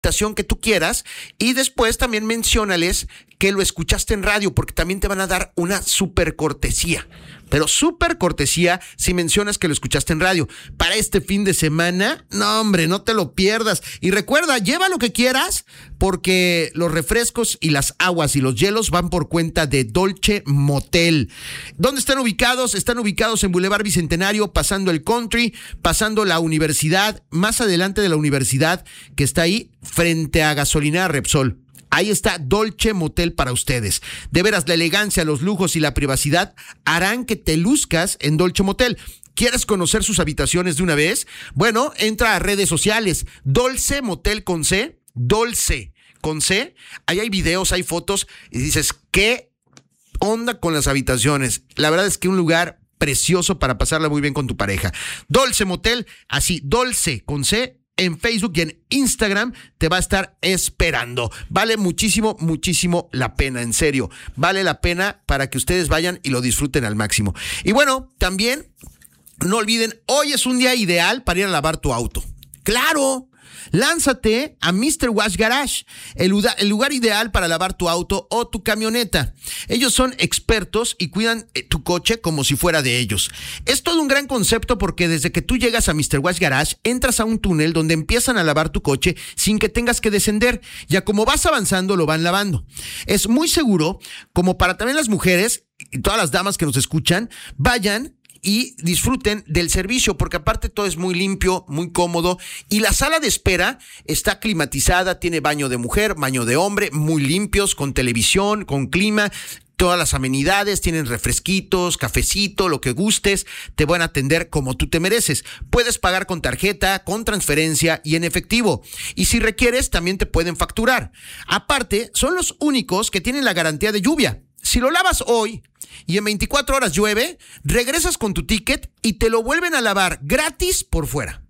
habitación que tú quieras y después también menciónales que lo escuchaste en radio porque también te van a dar una súper cortesía. Pero súper cortesía si mencionas que lo escuchaste en radio. Para este fin de semana, no hombre, no te lo pierdas. Y recuerda, lleva lo que quieras porque los refrescos y las aguas y los hielos van por cuenta de Dolce Motel. ¿Dónde están ubicados? Están ubicados en Boulevard Bicentenario, pasando el Country, pasando la universidad, más adelante de la universidad que está ahí frente a Gasolinera Repsol. Ahí está Dolce Motel para ustedes. De veras, la elegancia, los lujos y la privacidad harán que te luzcas en Dolce Motel. ¿Quieres conocer sus habitaciones de una vez? Bueno, entra a redes sociales. Dolce Motel con C. Dolce con C. Ahí hay videos, hay fotos y dices, ¿qué onda con las habitaciones? La verdad es que un lugar precioso para pasarla muy bien con tu pareja. Dolce Motel, así, Dolce con C. En Facebook y en Instagram te va a estar esperando. Vale muchísimo, muchísimo la pena, en serio. Vale la pena para que ustedes vayan y lo disfruten al máximo. Y bueno, también no olviden, hoy es un día ideal para ir a lavar tu auto. ¡Claro! Lánzate a Mr. Wash Garage, el lugar ideal para lavar tu auto o tu camioneta. Ellos son expertos y cuidan tu coche como si fuera de ellos. Es todo un gran concepto porque desde que tú llegas a Mr. Wash Garage, entras a un túnel donde empiezan a lavar tu coche sin que tengas que descender. Ya como vas avanzando, lo van lavando. Es muy seguro, como para también las mujeres y todas las damas que nos escuchan, vayan y disfruten del servicio, porque aparte todo es muy limpio, muy cómodo, y la sala de espera está climatizada, tiene baño de mujer, baño de hombre, muy limpios, con televisión, con clima, todas las amenidades, tienen refresquitos, cafecito, lo que gustes, te van a atender como tú te mereces. Puedes pagar con tarjeta, con transferencia y en efectivo, y si requieres también te pueden facturar. Aparte, son los únicos que tienen la garantía de lluvia. Si lo lavas hoy y en 24 horas llueve, regresas con tu ticket y te lo vuelven a lavar gratis por fuera.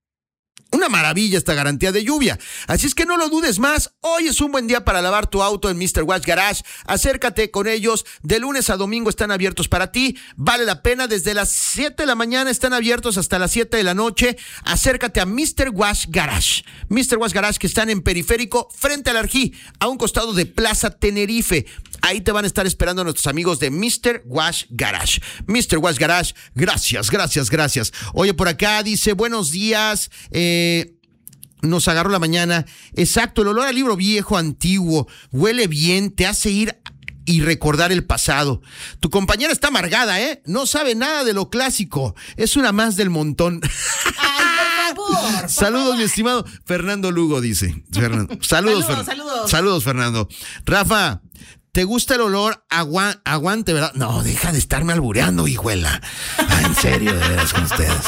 Una maravilla esta garantía de lluvia. Así es que no lo dudes más. Hoy es un buen día para lavar tu auto en Mr. Wash Garage. Acércate con ellos. De lunes a domingo están abiertos para ti. Vale la pena. Desde las 7 de la mañana están abiertos hasta las 7 de la noche. Acércate a Mr. Wash Garage. Mr. Wash Garage, que están en Periférico, frente al Arjí, a un costado de Plaza Tenerife. Ahí te van a estar esperando nuestros amigos de Mr. Wash Garage. Mr. Wash Garage, gracias, gracias, gracias. Oye, por acá dice, buenos días, nos agarró la mañana. Exacto, el olor al libro viejo, antiguo, huele bien, te hace ir y recordar el pasado. Tu compañera está amargada, no sabe nada de lo clásico. Es una más del montón. Ay, por favor. Saludos, mi estimado Fernando Lugo, dice. Saludos, saludos, Fernando. Rafa, ¿te gusta el olor aguante, verdad? No, deja de estarme albureando, hijuela. En serio, de veras con ustedes.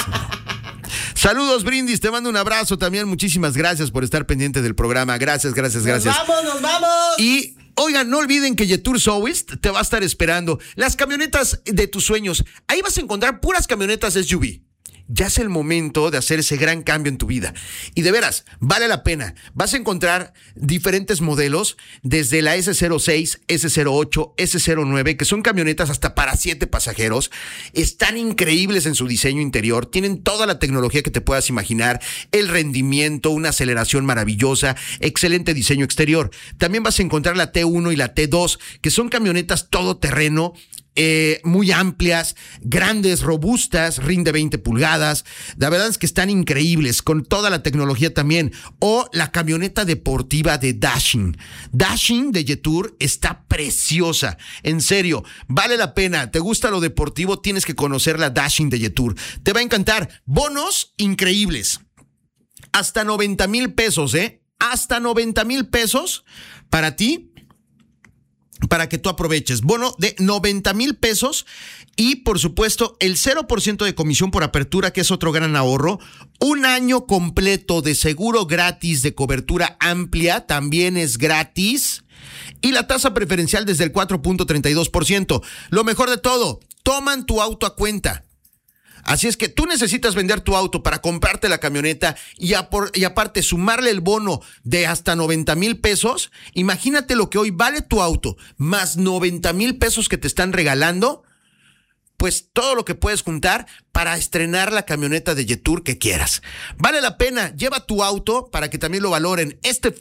Saludos, Brindis, te mando un abrazo también. Muchísimas gracias por estar pendiente del programa. Gracias. Nos vamos. Y oigan, no olviden que Yetur Sowist te va a estar esperando. Las camionetas de tus sueños. Ahí vas a encontrar puras camionetas SUV. Ya es el momento de hacer ese gran cambio en tu vida. Y de veras, vale la pena. Vas a encontrar diferentes modelos, desde la S06, S08, S09, que son camionetas hasta para 7 pasajeros. Están increíbles en su diseño interior. Tienen toda la tecnología que te puedas imaginar. El rendimiento, una aceleración maravillosa, excelente diseño exterior. También vas a encontrar la T1 y la T2, que son camionetas todoterreno, muy amplias, grandes, robustas, rinde 20 pulgadas. La verdad es que están increíbles, con toda la tecnología también. O la camioneta deportiva de Dashing. Dashing de Yetur está preciosa. En serio, vale la pena. ¿Te gusta lo deportivo? Tienes que conocer la Dashing de Yetur. Te va a encantar. Bonos increíbles. Hasta 90,000 pesos, Hasta 90,000 pesos para ti, para que tú aproveches. Bono de 90,000 pesos y, por supuesto, el 0% de comisión por apertura, que es otro gran ahorro. Un año completo de seguro gratis de cobertura amplia también es gratis. Y la tasa preferencial desde el 4.32%. Lo mejor de todo, toman tu auto a cuenta. Así es que tú necesitas vender tu auto para comprarte la camioneta y aparte sumarle el bono de hasta 90,000 pesos. Imagínate lo que hoy vale tu auto, más 90,000 pesos que te están regalando. pues todo lo que puedes juntar para estrenar la camioneta de Jetour que quieras. Vale la pena, lleva tu auto para que también lo valoren. Este